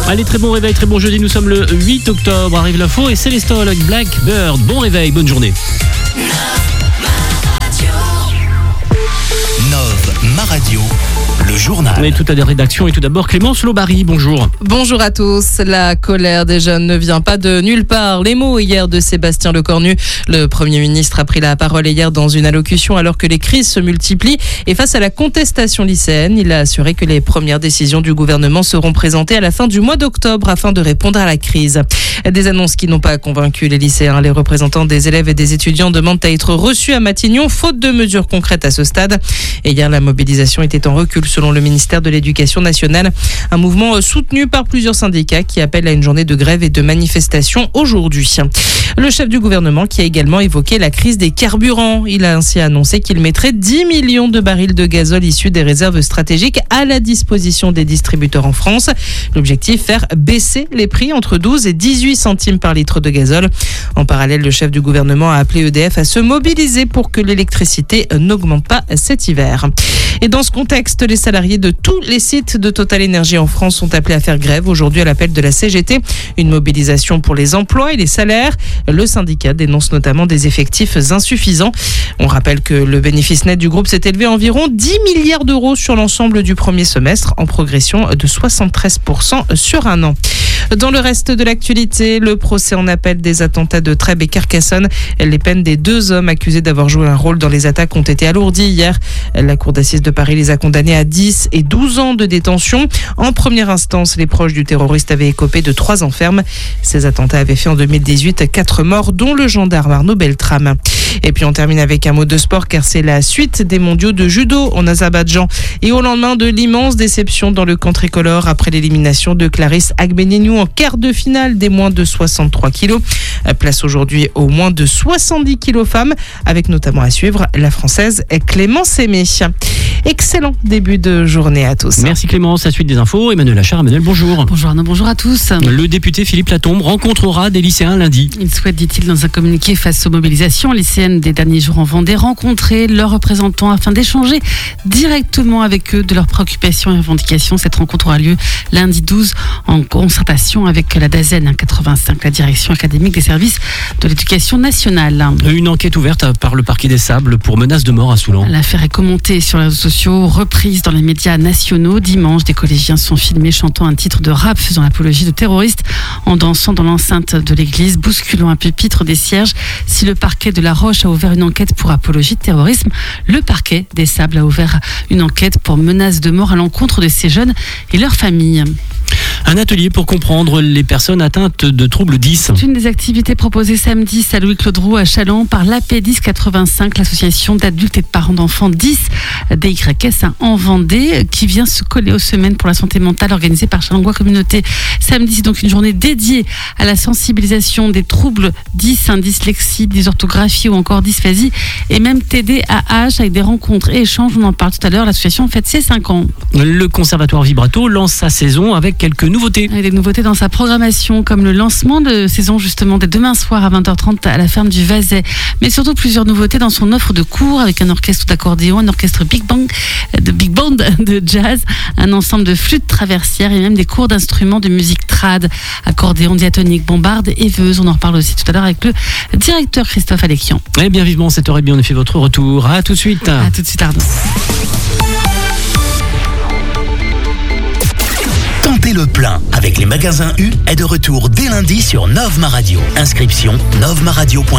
Allez, très bon réveil, très bon jeudi. Nous sommes le 8 octobre. Arrive l'info et Célestin avec Blackbird. Bon réveil, bonne journée. Ma radio, le journal. On est tout à des rédactions et tout d'abord Clémence Lobary, bonjour. Bonjour à tous. La colère des jeunes ne vient pas de nulle part. Les mots hier de Sébastien Lecornu. Le Premier ministre a pris la parole hier dans une allocution alors que les crises se multiplient. Et face à la contestation lycéenne, il a assuré que les premières décisions du gouvernement seront présentées à la fin du mois d'octobre afin de répondre à la crise. Des annonces qui n'ont pas convaincu les lycéens. Les représentants des élèves et des étudiants demandent à être reçus à Matignon, faute de mesures concrètes à ce stade. Et hier, la mobilisation était en recul selon le ministère de l'Éducation nationale. Un mouvement soutenu par plusieurs syndicats qui appellent à une journée de grève et de manifestation aujourd'hui. Le chef du gouvernement qui a également évoqué la crise des carburants. Il a ainsi annoncé qu'il mettrait 10 millions de barils de gazole issus des réserves stratégiques à la disposition des distributeurs en France. L'objectif, faire baisser les prix entre 12 et 18 centimes par litre de gazole. En parallèle, le chef du gouvernement a appelé EDF à se mobiliser pour que l'électricité n'augmente pas cet hiver. Et dans ce contexte, les salariés de tous les sites de Total Énergie en France sont appelés à faire grève aujourd'hui à l'appel de la CGT. Une mobilisation pour les emplois et les salaires. Le syndicat dénonce notamment des effectifs insuffisants. On rappelle que le bénéfice net du groupe s'est élevé à environ 10 milliards d'euros sur l'ensemble du premier semestre, en progression de 73% sur un an. Dans le reste de l'actualité, le procès en appel des attentats de Trèbes et Carcassonne. Les peines des 2 hommes accusés d'avoir joué un rôle dans les attaques ont été alourdies hier. La cour d'assises de Paris les a condamnés à 10 et 12 ans de détention. En première instance, les proches du terroriste avaient écopé de 3 ans ferme. Ces attentats avaient fait en 2018 4 morts, dont le gendarme Arnaud Beltrame. Et puis on termine avec un mot de sport car c'est la suite des mondiaux de judo en Azerbaïdjan. Et au lendemain de l'immense déception dans le camp tricolore après l'élimination de Clarisse Agbenienou en quart de finale des moins de 63 kilos. Place aujourd'hui aux moins de 70 kilos femmes avec notamment à suivre la française Clémence Aimé. Excellent début de journée à tous. Merci Clémence, la suite des infos. Emmanuel Achard. Emmanuel, bonjour. Bonjour Arnaud, bonjour à tous. Le député Philippe Latombe rencontrera des lycéens lundi. Il souhaite, dit-il dans un communiqué face aux mobilisations lycéennes des derniers jours en Vendée, rencontrer leurs représentants afin d'échanger directement avec eux de leurs préoccupations et revendications. Cette rencontre aura lieu lundi 12 en concertation avec la DAZEN 85, la direction académique des services de l'éducation nationale. Une enquête ouverte par le parquet des Sables pour menace de mort à Soulan. L'affaire est commentée sur les réseaux sociaux, reprise dans les médias nationaux. Dimanche, des collégiens sont filmés chantant un titre de rap faisant l'apologie de terroristes en dansant dans l'enceinte de l'église, bousculant un pupitre des cierges. Si le parquet de La Roche a ouvert une enquête pour apologie de terrorisme, le parquet des Sables a ouvert une enquête pour menace de mort à l'encontre de ces jeunes et leurs familles. Un atelier pour comprendre les personnes atteintes de troubles 10. C'est une des activités proposées samedi à Louis-Claude Roux à Châlons par l'AP10 85, l'association d'adultes et de parents d'enfants 10 DYS en Vendée, qui vient se coller aux semaines pour la santé mentale organisée par Chalongois Communauté. Samedi, c'est donc une journée dédiée à la sensibilisation des troubles 10, dyslexie, dysorthographie ou encore dysphasie et même TDAH avec des rencontres et échanges. On en parle tout à l'heure. L'association fête ses 5 ans. Le Conservatoire Vibrato lance sa saison avec quelques nouveautés. Des nouveautés dans sa programmation, comme le lancement de saison justement dès demain soir à 20h30 à la ferme du Vazet. Mais surtout plusieurs nouveautés dans son offre de cours avec un orchestre d'accordéon, un orchestre big band de jazz, un ensemble de flûtes traversières et même des cours d'instruments de musique trad, accordéon, diatonique, bombarde et veuse. On en reparle aussi tout à l'heure avec le directeur Christophe Alexian. Eh bien vivement 7h30, on a fait votre retour. À tout de suite. À tout de suite Arnaud. Tentez le plein avec les magasins U est de retour dès lundi sur Nov Ma Radio. Inscription novemaradio.com.